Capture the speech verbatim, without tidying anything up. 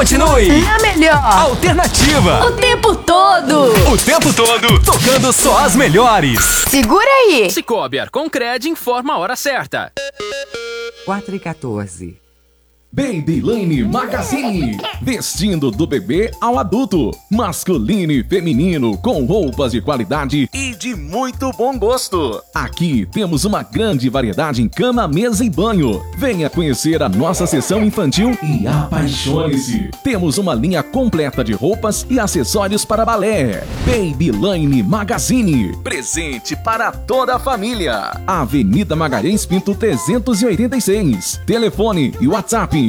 Continue a melhor alternativa o tempo todo. O tempo todo tocando só as melhores. Segura aí. Cicobi Arconcred informa a hora certa. quatro e quatorze. Babyline Magazine, vestindo do bebê ao adulto, masculino e feminino, com roupas de qualidade e de muito bom gosto. Aqui temos uma grande variedade em cama, mesa e banho. Venha conhecer a nossa seção infantil e apaixone-se. Temos uma linha completa de roupas e acessórios para balé. Babyline Magazine, presente para toda a família. Avenida Magalhães Pinto trezentos e oitenta e seis. Telefone e WhatsApp